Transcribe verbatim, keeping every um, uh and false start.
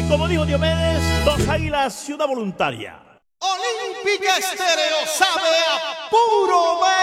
Como dijo Diomedes, dos águilas y una voluntaria. Olímpica Estéreo sabe a puro